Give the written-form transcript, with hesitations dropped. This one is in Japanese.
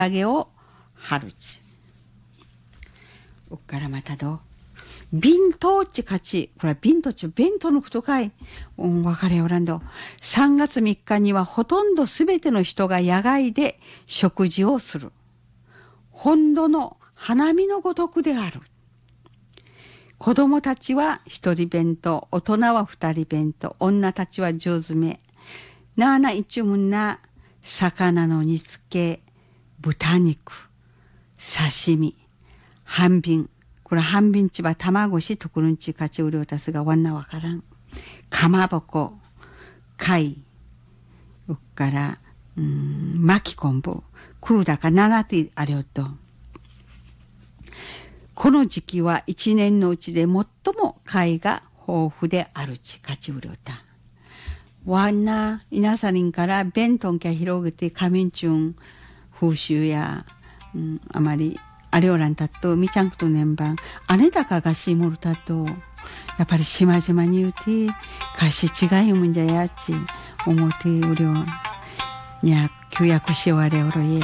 揚げをはるち。うっからまたど。便当っち勝ち。これは便当っち、弁当のことかい。分かれおらんど。3月3日にはほとんどすべての人が野外で食事をする。本土の花見のごとくである。子供たちは一人弁当、大人は二人弁当、女たちは10詰め。なあな一文な、魚の煮付け、豚肉、刺身、半瓶。これ半瓶ちば卵しとくるんちかちうりょうたすがわんなわからん。かまぼこ、貝、うっから、巻き昆布、くるだか7てありょうと。この時期は一年のうちで最も貝が豊富であるちかちうりょうた。わんな、稲さりんから弁当きゃ広げて仮眠中風習や、あまり、あれおらんたと、みちゃんくと年番、姉だかがしもるたと、やっぱり島々に言うて、かし違いもんじゃやっち、思うてうりょう、にゃ、旧約しわれおろえ。